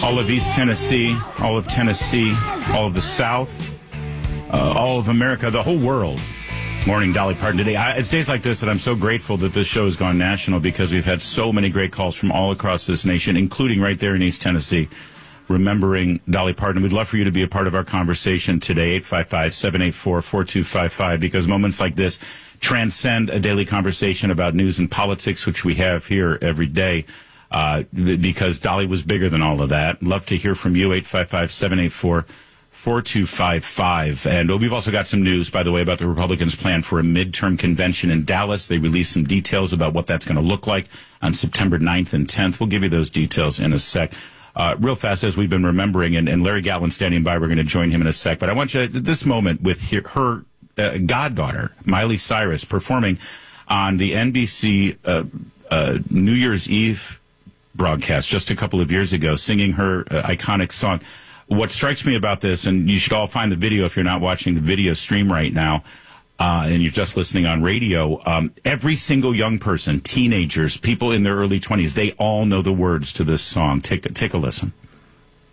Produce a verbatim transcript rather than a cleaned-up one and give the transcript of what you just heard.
all of East Tennessee, all of Tennessee, all of the South, uh, all of America, the whole world. Morning, Dolly Parton today. I, it's days like this that I'm so grateful that this show has gone national because we've had so many great calls from all across this nation, including right there in East Tennessee, remembering Dolly Parton. We'd love for you to be a part of our conversation today, eight five five, seven eight four, four two five five, because moments like this transcend a daily conversation about news and politics, which we have here every day, uh, because Dolly was bigger than all of that. Love to hear from you, eight five five, seven eight four, four two five five. And we've also got some news, by the way, about the Republicans' plan for a midterm convention in Dallas. They released some details about what that's going to look like on September ninth and tenth. We'll give you those details in a sec. Uh, real fast, as we've been remembering, and, and Larry Gatlin standing by, we're going to join him in a sec. But I want you, this moment with her, her uh, goddaughter, Miley Cyrus, performing on the N B C uh, uh, New Year's Eve broadcast just a couple of years ago, singing her uh, iconic song. What strikes me about this, and you should all find the video if you're not watching the video stream right now, uh, and you're just listening on radio, um, every single young person, teenagers, people in their early twenties, they all know the words to this song. Take, take a listen.